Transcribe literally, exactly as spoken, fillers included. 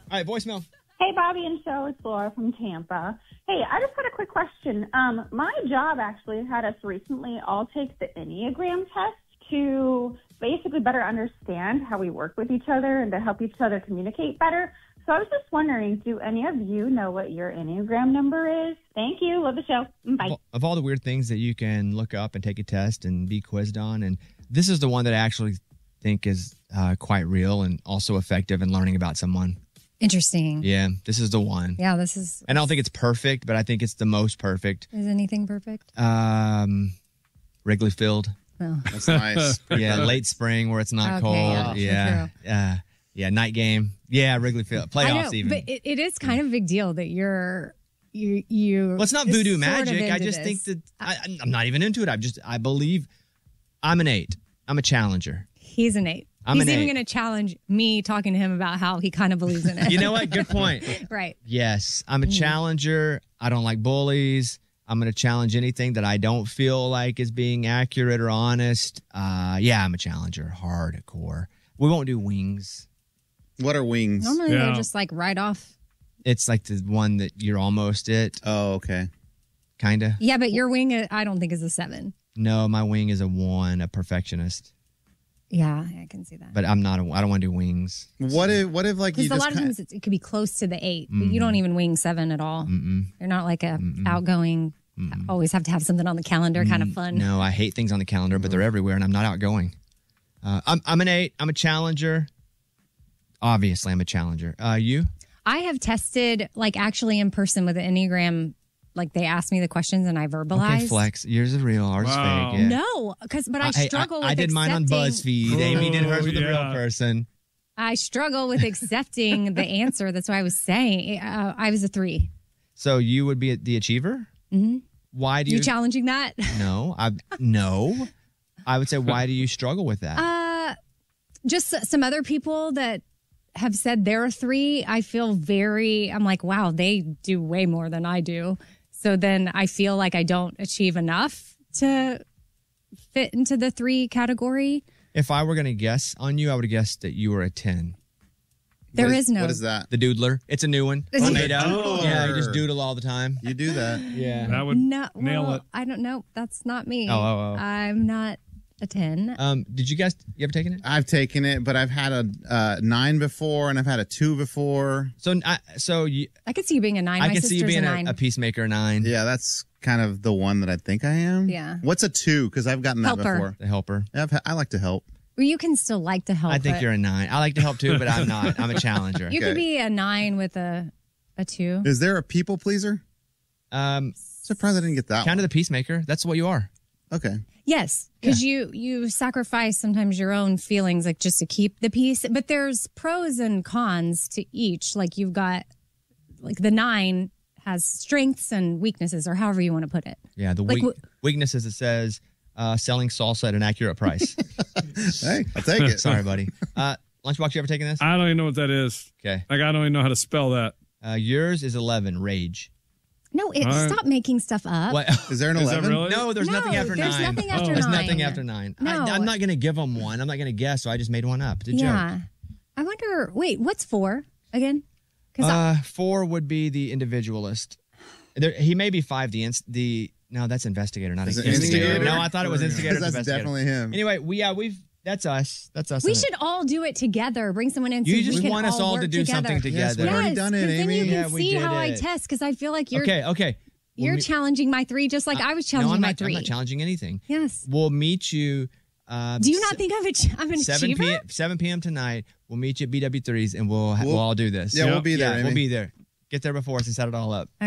All right, voicemail. Hey, Bobby and Show, it's Laura from Tampa. Hey, I just had a quick question. Um, my job actually had us recently all take the Enneagram test to basically better understand how we work with each other and to help each other communicate better. So I was just wondering, do any of you know what your Enneagram number is? Thank you. Love the show. Bye. Of all the weird things that you can look up and take a test and be quizzed on, and this is the one that I actually think is uh, quite real and also effective in learning about someone. Interesting. Yeah, this is the one. Yeah, this is... And I don't think it's perfect, but I think it's the most perfect. Is anything perfect? Um, Wrigley Field. Oh. That's nice. Yeah, late spring where it's not Okay, cold. yeah, Yeah. true. Yeah. Yeah, night game. Yeah, Wrigley Field. I Playoffs know, even. but it, it is kind of a big deal that you're... You, you Well, it's not is voodoo sort of magic. I into just this. think that I, I'm not even into it. I just I believe I'm an eight. I'm a challenger. He's an eight. I'm He's an even eight. going to challenge me talking to him about how he kind of believes in it. You know what? Good point. Right. Yes, I'm a Mm. challenger. I don't like bullies. I'm going to challenge anything that I don't feel like is being accurate or honest. Uh, yeah, I'm a challenger, hardcore. We won't do wings. What are wings? Normally they're just like right off. It's like the one that you're almost it. Oh, okay. Kind of. Yeah, but your wing, uh, I don't think is a seven. No, my wing is a one, a perfectionist. Yeah, I can see that. But I'm not. A, I don't want to do wings. What if? What if like you Because a just lot of kind- times it, it could be close to the eight, but Mm-hmm. you don't even wing seven at all. Mm-mm. You're not like a outgoing, always have to have something on the calendar kind of fun. No, I hate things on the calendar, but they're everywhere, and I'm not outgoing. Uh, I'm I'm an eight. I'm a challenger. Obviously, I'm a challenger. Uh, you? I have tested like actually in person with the Enneagram. Like they asked me the questions and I verbalized. Okay, flex. Yours is real. Ours Wow. is fake. Yeah. No, because but I I- struggle I, with I did mine on accepting- BuzzFeed. Amy did hers with a Oh, yeah. real person. I struggle with accepting the answer. That's what I was saying. Uh, I was a three. So you would be the achiever? Mm-hmm. Why do You you? challenging that? no, I no. I would say, why do you struggle with that? Uh, just s- some other people that have said they're a three. I feel very, I'm like, wow, they do way more than I do. So then I feel like I don't achieve enough to fit into the three category. If I were going to guess on you, I would have guessed that you were a ten. There what is no. What is that? The doodler. It's a new one. Is I it- made up. Doodler. Yeah, you just doodle all the time. You do that. Yeah. That would No, nail well, it. I don't know. That's not me. Oh, oh, oh. I'm not a ten. Um, did you guys, you ever taken it? I've taken it, but I've had a uh, nine before, and I've had a two before. So, I, so you, I could see you being a nine. I My can see you sister's being a a, nine. a peacemaker nine. Yeah, that's kind of the one that I think I am. Yeah. What's a two? Because I've gotten that Helper. before. The helper. Yeah, I've, I like to help. Well, you can still like to help. I think but you're a nine. I like to help too, but I'm not. I'm a challenger. You Okay. could be a nine with a a two. Is there a people pleaser? Um, Surprised I didn't get that. kind of the peacemaker. That's what you are. one. Okay. Yes, because you you sacrifice sometimes your own feelings, like just to keep the peace. But there's pros and cons to each. Like you've got, like the nine has strengths and weaknesses, or however you want to put it. Yeah. The Like weak, wh- weakness is it says uh, selling salsa at an accurate price. Hey, I'll take it. Sorry, buddy. Uh, Lunchbox, you ever taken this? I don't even know what that is. Okay. Like I don't even know how to spell that. Uh, yours is eleven. Rage. No, it, All right. stop making stuff up. What? Is there an Is that eleven? really? No, there's No, nothing after there's nine. nothing after There's nine. nothing after nine. No. I, I'm not going to give them one. I'm not going to guess, so I just made one up. It's a Yeah, joke. I wonder. Wait, what's four again? Because Uh, four would be the individualist. There, he may be five. The ins- the no, that's investigator, not Is it instigator. instigator? No, I thought it was instigator. That's investigator. definitely him. Anyway, we yeah we've that's us. That's us. we in it. should all do it together. Bring someone in. So You we just can want us all work to do together. something Yes, together. we've already done it, 'cause then Amy. you can Yeah, we see did how I it. test. Because I feel like you're Okay, okay. We'll you're meet- challenging my three, just like I was no, challenging I'm my not. three. I'm not challenging anything. Yes. We'll meet you. Uh, Do you not think I'm, a, ch- I'm an seven achiever? p.m. seven p.m. tonight. We'll meet you at B W threes, and we'll we'll, We'll- all do this. Yeah, we'll be there, Yeah, we'll Amy. be there. Get there before us and set it all up.